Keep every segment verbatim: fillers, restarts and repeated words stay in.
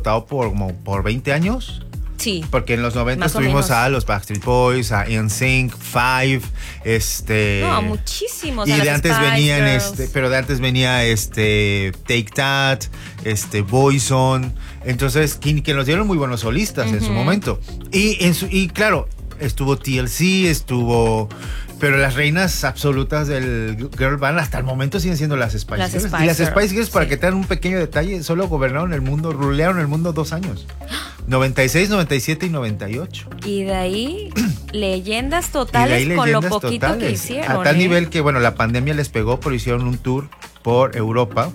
agotado por como por veinte años. Sí. Porque en los noventa tuvimos a los Backstreet Boys, a N Sync, Five, este. No, muchísimos. Y a de las antes Spice venían, Girls. este, pero de antes venía este Take That, este Boyzone. Entonces, que, que nos dieron muy buenos solistas uh-huh. en su momento. Y en su, y claro, estuvo T L C, estuvo. Pero las reinas absolutas del girl band hasta el momento siguen siendo las Spice las Girls. Spice Y las Girls, Spice Girls, para sí. que te den un pequeño detalle, solo gobernaron el mundo, rulearon el mundo dos años. noventa y seis, noventa y siete y noventa y ocho. Y de ahí leyendas totales y de ahí con leyendas lo poquito totales. que hicieron. A tal ¿eh? nivel que, bueno, la pandemia les pegó, pero hicieron un tour por Europa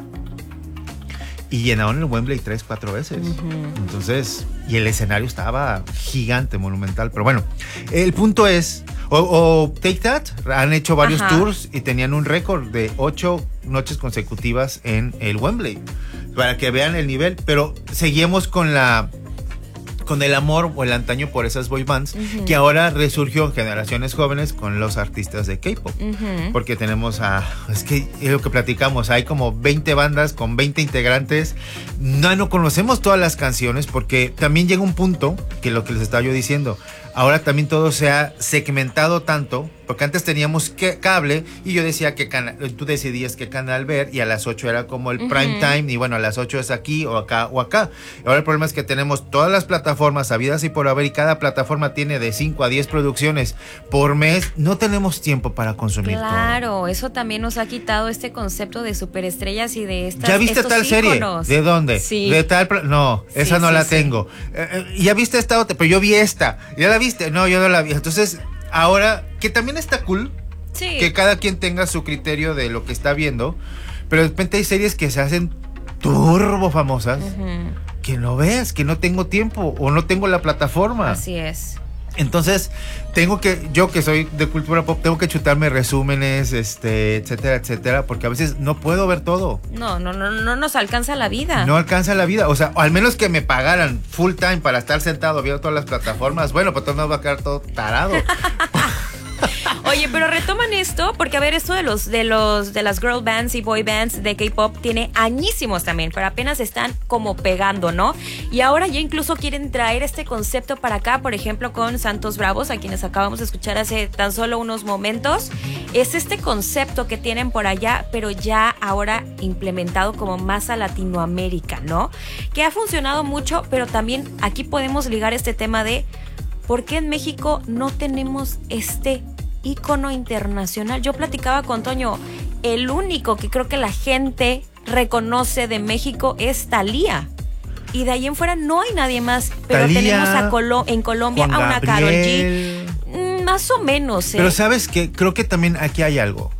y llenaron el Wembley tres, cuatro veces. Uh-huh. Entonces, y el escenario estaba gigante, monumental. Pero bueno, el punto es, o, o Take That, han hecho varios Ajá. tours y tenían un récord de ocho noches consecutivas en el Wembley. Para que vean el nivel, pero seguimos con la... con el amor o el antaño por esas boy bands, uh-huh. que ahora resurgió en generaciones jóvenes con los artistas de K-pop. Uh-huh. Porque tenemos a... Es que es lo que platicamos, hay como veinte bandas con veinte integrantes. No, no conocemos todas las canciones porque también llega un punto, que lo que les estaba yo diciendo, ahora también todo se ha segmentado tanto, porque antes teníamos que, cable y yo decía que canal, tú decidías qué canal ver y a las ocho era como el uh-huh. prime time y bueno, a las ocho es aquí o acá o acá. Ahora el problema es que tenemos todas las plataformas habidas y por haber y cada plataforma tiene de cinco a diez producciones por mes. No tenemos tiempo para consumir claro, todo. Claro, eso también nos ha quitado este concepto de superestrellas y de estas. ¿Ya viste tal íconos? serie? ¿De dónde? Sí. ¿De tal? No, sí, esa no sí, la sí. tengo. Eh, ¿Ya viste esta otra? Pero yo vi esta. ¿Ya la viste? No, yo no la vi. Entonces, ahora, que también está cool, sí. que cada quien tenga su criterio de lo que está viendo, pero de repente hay series que se hacen turbo famosas, uh-huh. que no veas, que no tengo tiempo o no tengo la plataforma. Así es. Entonces, tengo que, yo que soy de cultura pop, tengo que chutarme resúmenes, este, etcétera, etcétera, porque a veces no puedo ver todo. No, no, no, no nos alcanza la vida. No alcanza la vida, o sea, o al menos que me pagaran full time para estar sentado viendo todas las plataformas, bueno, pues todo me va a quedar todo tarado. Oye, pero retoman esto, porque a ver, esto de los, de los, de las girl bands y boy bands de K-pop tiene añísimos también, pero apenas están como pegando, ¿no? Y ahora ya incluso quieren traer este concepto para acá, por ejemplo, con Santos Bravos, a quienes acabamos de escuchar hace tan solo unos momentos. Es este concepto que tienen por allá, pero ya ahora implementado como más a Latinoamérica, ¿no? Que ha funcionado mucho, pero también aquí podemos ligar este tema de ¿por qué en México no tenemos este ícono internacional? Yo platicaba con Toño, el único que creo que la gente reconoce de México es Thalía. Y de ahí en fuera no hay nadie más. Pero Thalía, tenemos a Colo- en Colombia Juan a una Gabriel. Karol G. Más o menos, ¿eh? Pero ¿sabes qué? Creo que también aquí hay algo.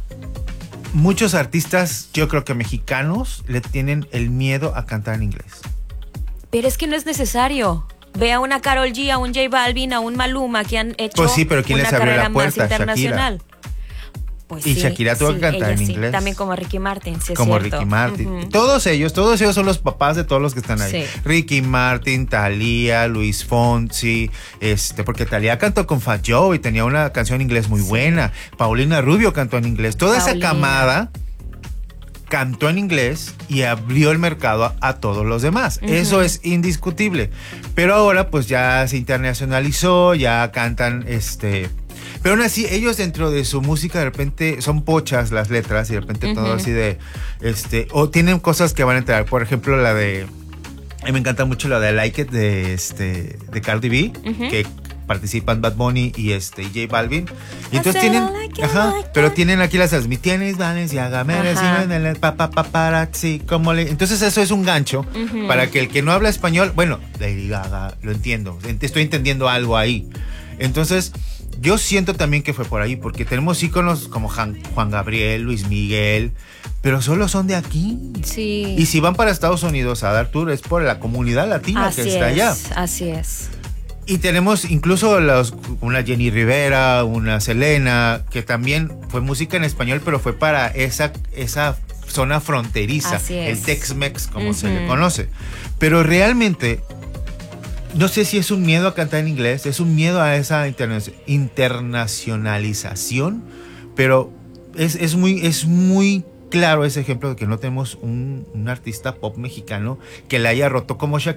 Muchos artistas, yo creo que mexicanos, le tienen el miedo a cantar en inglés. Pero es que no es necesario. Ve a una Karol G, a un J Balvin, a un Maluma que han hecho pues sí, pero ¿quién una les abrió la carrera puerta? más internacional. Shakira. Pues y sí, Shakira tuvo sí, que cantar en sí. inglés. También como Ricky Martin, sí es como cierto. Ricky Martin. Uh-huh. Todos ellos, todos ellos son los papás de todos los que están ahí. Sí. Ricky Martin, Thalía, Luis Fonsi, este, porque Thalía cantó con Fat Joe y tenía una canción en inglés muy sí. buena. Paulina Rubio cantó en inglés. Toda Paulina. esa camada cantó en inglés y abrió el mercado a, a todos los demás. Uh-huh. Eso es indiscutible. Pero ahora pues ya se internacionalizó, ya cantan este... Pero aún así, ellos dentro de su música de repente son pochas las letras y de repente uh-huh. todo así de... este o tienen cosas que van a entrar. Por ejemplo, la de... A mí me encanta mucho la de Like It de, este, de Cardi B, uh-huh. que participan Bad Bunny y este J Balvin. Y entonces tienen, like ajá, like pero tienen aquí las mi tienes Valenciaga, pa pa pa para sí, como le. Entonces eso es un gancho uh-huh. para que el que no habla español, bueno, Lady Gaga, lo entiendo, estoy entendiendo algo ahí. Entonces yo siento también que fue por ahí, porque tenemos íconos como Juan, Juan Gabriel, Luis Miguel, pero solo son de aquí. Sí. Y si van para Estados Unidos a dar tour es por la comunidad latina así que está es, allá. Así es. Y tenemos incluso los, una Jenny Rivera, una Selena, que también fue música en español, pero fue para esa, esa zona fronteriza, así es. el Tex-Mex, como uh-huh. se le conoce. Pero realmente, no sé si es un miedo a cantar en inglés, es un miedo a esa interna- internacionalización, pero es, es, muy, es muy claro ese ejemplo de que no tenemos un, un artista pop mexicano que le haya roto como Shakira.